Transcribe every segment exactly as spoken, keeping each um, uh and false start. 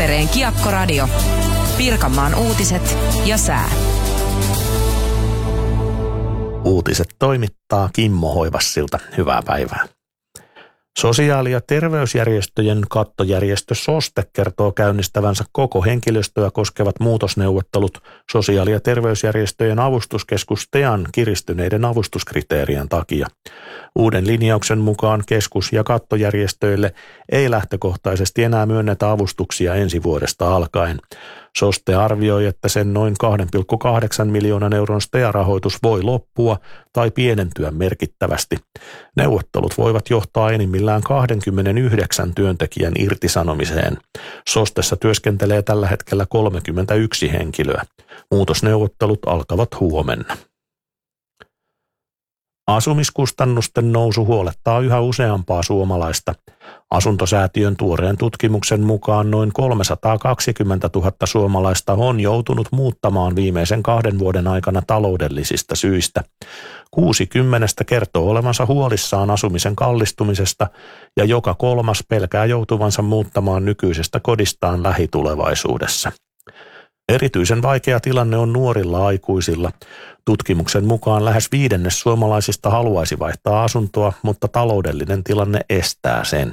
Tampereen Kiekko-radio. Pirkanmaan uutiset ja sää. Uutiset toimittaa Kimmo Hoivassilta. Hyvää päivää. Sosiaali- ja terveysjärjestöjen kattojärjestö SOSTE kertoo käynnistävänsä koko henkilöstöä koskevat muutosneuvottelut sosiaali- ja terveysjärjestöjen avustuskeskus STEAn kiristyneiden avustuskriteerien takia. Uuden linjauksen mukaan keskus- ja kattojärjestöille ei lähtökohtaisesti enää myönnetä avustuksia ensi vuodesta alkaen. SOSTE arvioi, että sen noin kaksi pilkku kahdeksan miljoonan euron STEA-rahoitus voi loppua tai pienentyä merkittävästi. Neuvottelut voivat johtaa enimmillään kaksikymmentäyhdeksän työntekijän irtisanomiseen. SOSTessa työskentelee tällä hetkellä kolmekymmentäyksi henkilöä. Muutosneuvottelut alkavat huomenna. Asumiskustannusten nousu huolettaa yhä useampaa suomalaista. Asuntosäätiön tuoreen tutkimuksen mukaan noin kolmesataakaksikymmentätuhatta suomalaista on joutunut muuttamaan viimeisen kahden vuoden aikana taloudellisista syistä. Kuusi kymmenestä kertoo olevansa huolissaan asumisen kallistumisesta ja joka kolmas pelkää joutuvansa muuttamaan nykyisestä kodistaan lähitulevaisuudessa. Erityisen vaikea tilanne on nuorilla aikuisilla. Tutkimuksen mukaan lähes viidennes suomalaisista haluaisi vaihtaa asuntoa, mutta taloudellinen tilanne estää sen.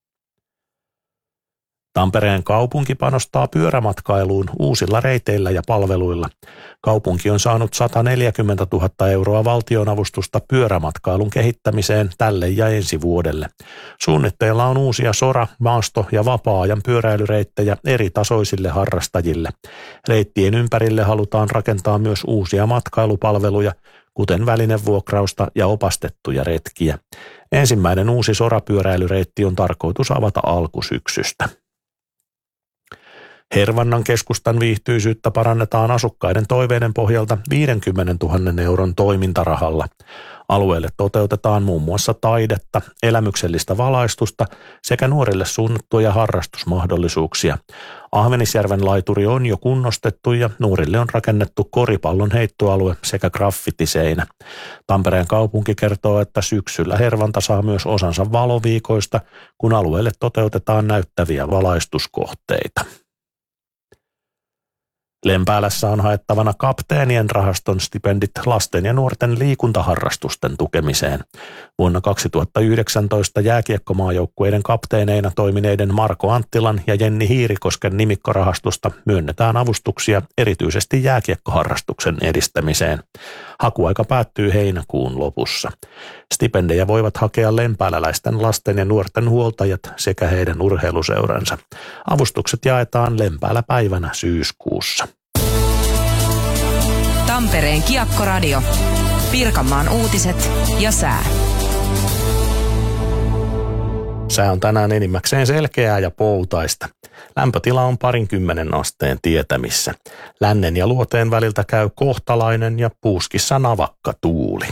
Tampereen kaupunki panostaa pyörämatkailuun uusilla reiteillä ja palveluilla. Kaupunki on saanut sataneljäkymmentätuhatta euroa valtionavustusta pyörämatkailun kehittämiseen tälle ja ensi vuodelle. Suunnitteilla on uusia sora-, maasto- ja vapaa-ajan pyöräilyreittejä eri tasoisille harrastajille. Reittien ympärille halutaan rakentaa myös uusia matkailupalveluja, kuten välinevuokrausta ja opastettuja retkiä. Ensimmäinen uusi sorapyöräilyreitti on tarkoitus avata alkusyksystä. Hervannan keskustan viihtyisyyttä parannetaan asukkaiden toiveiden pohjalta viisikymmentätuhatta euron toimintarahalla. Alueelle toteutetaan muun muassa taidetta, elämyksellistä valaistusta sekä nuorille suunnattuja harrastusmahdollisuuksia. Ahvenisjärven laituri on jo kunnostettu ja nuorille on rakennettu koripallon heittoalue sekä graffitiseinä. Tampereen kaupunki kertoo, että syksyllä Hervanta saa myös osansa valoviikoista, kun alueelle toteutetaan näyttäviä valaistuskohteita. Lempäälässä on haettavana kapteenien rahaston stipendit lasten ja nuorten liikuntaharrastusten tukemiseen. Vuonna kaksituhattayhdeksäntoista jääkiekkomaajoukkueiden kapteeneina toimineiden Marko Anttilan ja Jenni Hiirikosken nimikkorahastosta myönnetään avustuksia erityisesti jääkiekkoharrastuksen edistämiseen. Hakuaika päättyy heinäkuun lopussa. Stipendejä voivat hakea lempääläläisten lasten ja nuorten huoltajat sekä heidän urheiluseuransa. Avustukset jaetaan Lempäälä päivänä syyskuussa. Tampereen Kiekko-radio. Pirkanmaan uutiset ja sää. Sää on tänään enimmäkseen selkeää ja poutaista. Lämpötila on parinkymmenen asteen tietämissä. Lännen ja luoteen väliltä käy kohtalainen ja puuskissa navakka tuuli.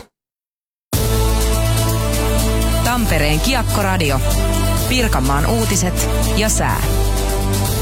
Tampereen Kiekko-radio. Pirkanmaan uutiset ja sää.